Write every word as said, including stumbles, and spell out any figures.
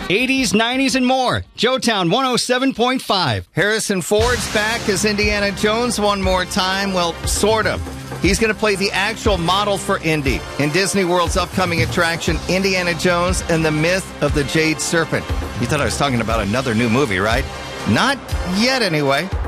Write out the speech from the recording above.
eighties, nineties, and more. Joetown one oh seven point five. Harrison Ford's back as Indiana Jones one more time. Well, sort of. He's going to play the actual model for Indy in Disney World's upcoming attraction, Indiana Jones and the Myth of the Jade Serpent. You thought I was talking about another new movie, right? Not yet, anyway.